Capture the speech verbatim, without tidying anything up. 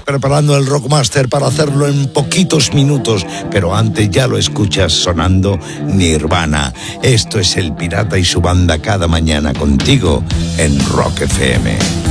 preparando el Rockmaster para hacerlo en poquitos minutos, pero antes ya lo escuchas sonando Nirvana. Esto es El Pirata y su banda cada mañana contigo en Rock F M.